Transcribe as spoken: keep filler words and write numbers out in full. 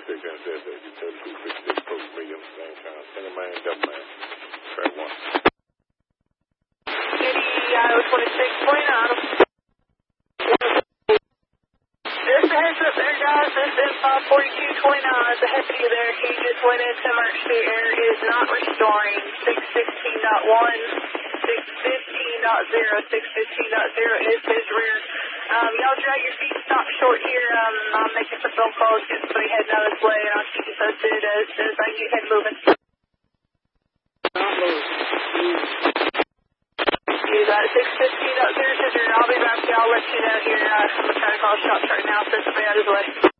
fifty-six intercept at utility two fifty-six approach me on the same time. Single man, double man. Track one. Iowa twenty-six twenty-nine. Just a heads up there, guys. This is five forty-two twenty-nine. The head of you there, he just went into emergency. Air is not restoring. six sixteen point one, six fifteen point zero, six fifteen point zero is his rear. Um, y'all drag your feet, stop short here. Um, I'm making some phone calls, get somebody heading out this way, and I'll keep you posted as soon as I get head moving. You got six fifteen point zero, I'll be back. I'll let you know here. Uh, I'm trying to call shots right now, so somebody out his way.